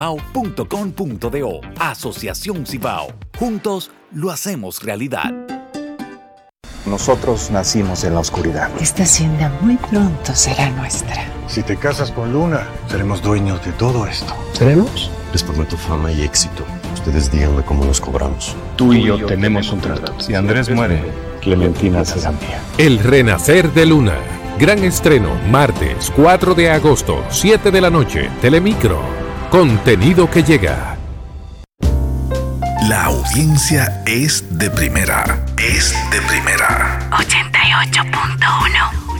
cibao.com.do. Asociación Cibao. Juntos lo hacemos realidad. Nosotros nacimos en la oscuridad. Esta hacienda muy pronto será nuestra. Si te casas con Luna, seremos dueños de todo esto. ¿Seremos? Les prometo fama y éxito. Ustedes díganme cómo nos cobramos. Tú y yo tenemos un trato. Si Andrés muere, Clementina será mía. El renacer de Luna. Gran estreno, martes 4 de agosto, 7 de la noche, Telemicro. Contenido que llega. La audiencia es de primera. 88.1